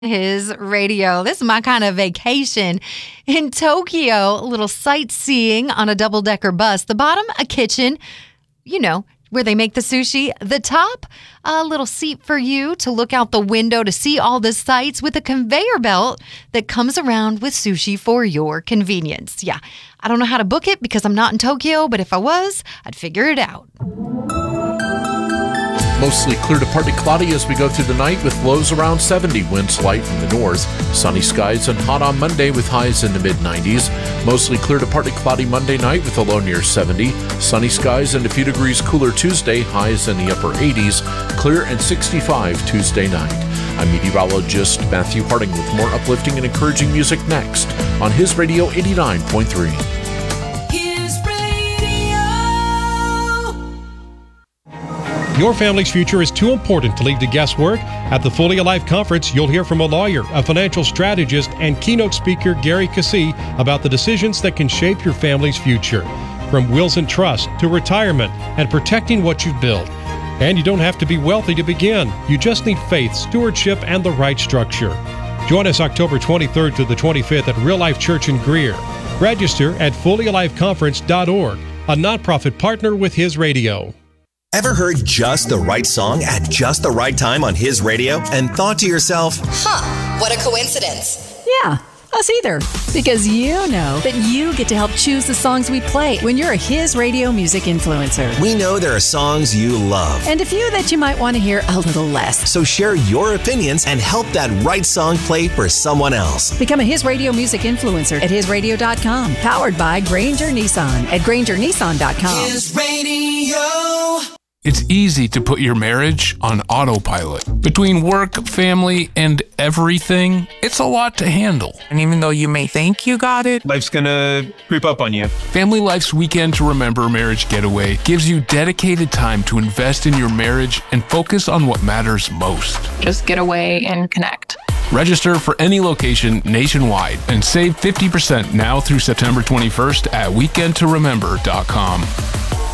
His radio. This is my kind of vacation. In Tokyo, a little sightseeing on a double-decker bus. The bottom, a kitchen, where they make the sushi. The top, a little seat for you to look out the window to see all the sights with a conveyor belt that comes around with sushi for your convenience. Yeah, I don't know how to book it because I'm not in Tokyo, but if I was, I'd figure it out. Mostly clear to partly cloudy as we go through the night with lows around 70, winds light from the north. Sunny skies and hot on Monday with highs in the mid-90s. Mostly clear to partly cloudy Monday night with a low near 70. Sunny skies and a few degrees cooler Tuesday, highs in the upper 80s. Clear and 65 Tuesday night. I'm meteorologist Matthew Harding with more uplifting and encouraging music next on His Radio 89.3. Your family's future is too important to leave to guesswork. At the Fully Alive Conference, you'll hear from a lawyer, a financial strategist, and keynote speaker Gary Cassie about the decisions that can shape your family's future. From wills and trust to retirement and protecting what you've built. And you don't have to be wealthy to begin. You just need faith, stewardship, and the right structure. Join us October 23rd to the 25th at Real Life Church in Greer. Register at fullyaliveconference.org, a nonprofit partner with His Radio. Ever heard just the right song at just the right time on His Radio and thought to yourself, what a coincidence. Yeah, us either. Because you know that you get to help choose the songs we play when you're a His Radio music influencer. We know there are songs you love. And a few that you might want to hear a little less. So share your opinions and help that right song play for someone else. Become a His Radio music influencer at hisradio.com. Powered by Granger Nissan at grangernissan.com. His Radio. It's easy to put your marriage on autopilot. Between work, family, and everything, it's a lot to handle. And even though you may think you got it, life's gonna creep up on you. Family Life's Weekend to Remember Marriage Getaway gives you dedicated time to invest in your marriage and focus on what matters most. Just get away and connect. Register for any location nationwide and save 50% now through September 21st at weekendtoremember.com.